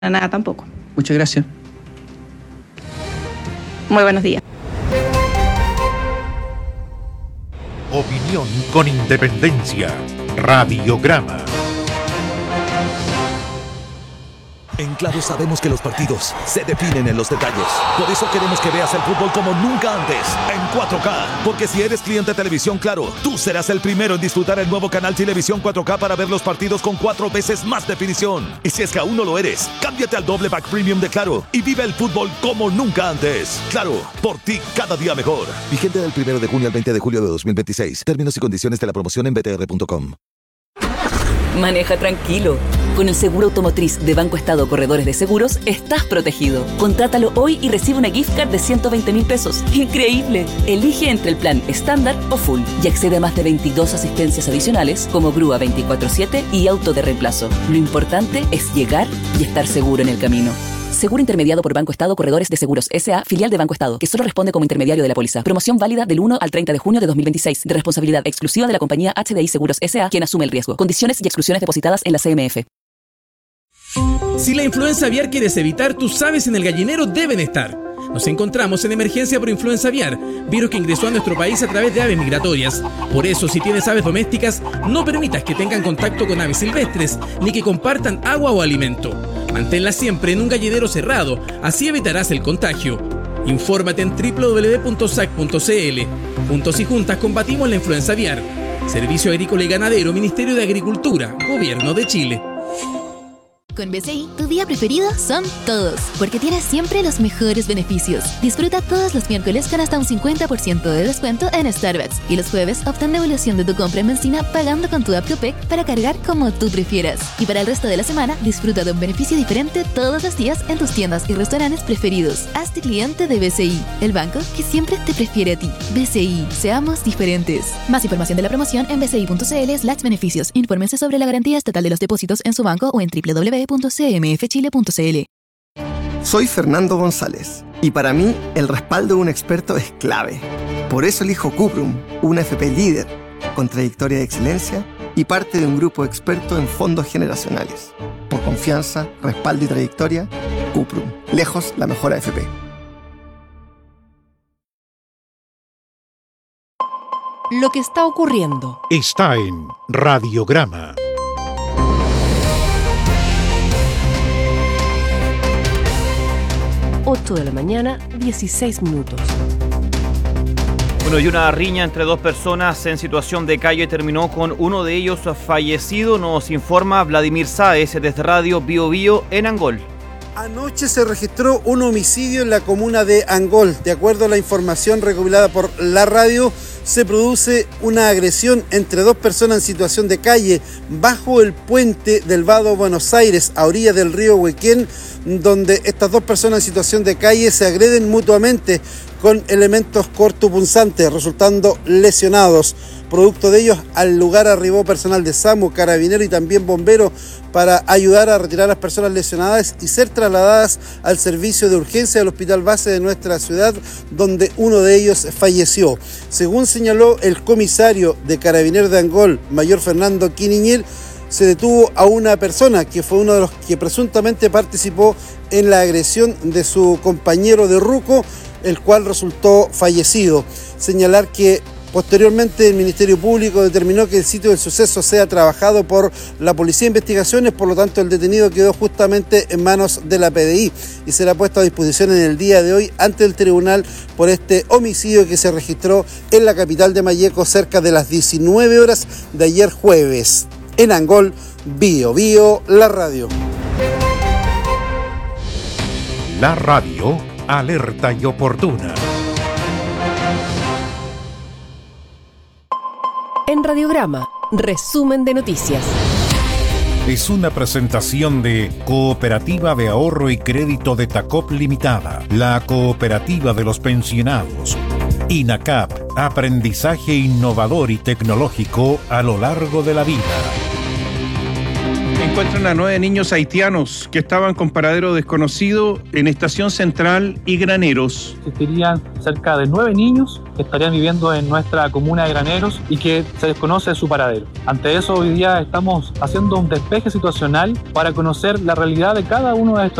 nada tampoco. Muchas gracias. Muy buenos días. Opinión con independencia. Radiograma. En Claro sabemos que los partidos se definen en los detalles. Por eso queremos que veas el fútbol como nunca antes, en 4K. Porque si eres cliente de Televisión Claro, tú serás el primero en disfrutar el nuevo canal Televisión 4K para ver los partidos con 4 veces más definición. Y si es que aún no lo eres, cámbiate al doble pack premium de Claro y vive el fútbol como nunca antes. Claro, por ti cada día mejor. Vigente del 1 de junio al 20 de julio de 2026. Términos y condiciones de la promoción en btr.com. Maneja tranquilo. Con el seguro automotriz de Banco Estado Corredores de Seguros, estás protegido. Contrátalo hoy y recibe una gift card de 120.000 pesos. ¡Increíble! Elige entre el plan estándar o full y accede a más de 22 asistencias adicionales como grúa 24/7 y auto de reemplazo. Lo importante es llegar y estar seguro en el camino. Seguro intermediado por Banco Estado Corredores de Seguros S.A., filial de Banco Estado, que solo responde como intermediario de la póliza. Promoción válida del 1 al 30 de junio de 2026, de responsabilidad exclusiva de la compañía HDI Seguros S.A., quien asume el riesgo. Condiciones y exclusiones depositadas en la CMF. Si la influenza aviar quieres evitar, tus aves en el gallinero deben estar. Nos encontramos en emergencia por influenza aviar, virus que ingresó a nuestro país a través de aves migratorias. Por eso, si tienes aves domésticas, no permitas que tengan contacto con aves silvestres, ni que compartan agua o alimento. Manténlas siempre en un gallinero cerrado, así evitarás el contagio. Infórmate en www.sac.cl. Juntos y juntas combatimos la influenza aviar. Servicio Agrícola y Ganadero, Ministerio de Agricultura, Gobierno de Chile. Con BCI, tu día preferido son todos, porque tienes siempre los mejores beneficios. Disfruta todos los miércoles con hasta un 50% de descuento en Starbucks. Y los jueves, obtén devolución de tu compra en benzina pagando con tu app Copec para cargar como tú prefieras. Y para el resto de la semana, disfruta de un beneficio diferente todos los días en tus tiendas y restaurantes preferidos. Hazte cliente de BCI, el banco que siempre te prefiere a ti. BCI, seamos diferentes. Más información de la promoción en bci.cl/beneficios. Infórmense sobre la garantía estatal de los depósitos en su banco o en www.cmfchile.cl. Soy Fernando González y para mí el respaldo de un experto es clave. Por eso elijo Cuprum, una FP líder, con trayectoria de excelencia y parte de un grupo experto en fondos generacionales. Por confianza, respaldo y trayectoria, Cuprum, lejos la mejor AFP. Lo que está ocurriendo Está en Radiograma. de la mañana, 16 minutos. Bueno, y una riña entre dos personas en situación de calle terminó con uno de ellos fallecido, nos informa Vladimir Sáez desde Radio Bio Bio en Angol. Anoche se registró un homicidio en la comuna de Angol. De acuerdo a la información recopilada por la radio, se produce una agresión entre dos personas en situación de calle bajo el puente del Vado Buenos Aires, a orillas del río Huequén, donde estas dos personas en situación de calle se agreden mutuamente con elementos cortopunzantes, resultando lesionados. Producto de ellos, al lugar arribó personal de SAMU, carabinero y también bombero para ayudar a retirar a las personas lesionadas y ser trasladadas al servicio de urgencia del hospital base de nuestra ciudad, donde uno de ellos falleció. Según señaló el comisario de Carabineros de Angol, mayor Fernando Quiniñel, se detuvo a una persona que fue uno de los que presuntamente participó en la agresión de su compañero de ruco, el cual resultó fallecido. Señalar que posteriormente el Ministerio Público determinó que el sitio del suceso sea trabajado por la Policía de Investigaciones, por lo tanto el detenido quedó justamente en manos de la PDI y será puesto a disposición en el día de hoy ante el tribunal por este homicidio que se registró en la capital de Malleco cerca de las 19 horas de ayer jueves. En Angol, Bio Bio, la radio. La radio, alerta y oportuna. En Radiograma, resumen de noticias. Es una presentación de Cooperativa de Ahorro y Crédito de Tacop Limitada, la cooperativa de los pensionados. INACAP, aprendizaje innovador y tecnológico a lo largo de la vida. Encuentran a 9 niños haitianos que estaban con paradero desconocido en Estación Central y Graneros. Existirían cerca de 9 niños que estarían viviendo en nuestra comuna de Graneros y que se desconoce su paradero. Ante eso, hoy día estamos haciendo un despeje situacional para conocer la realidad de cada uno de estos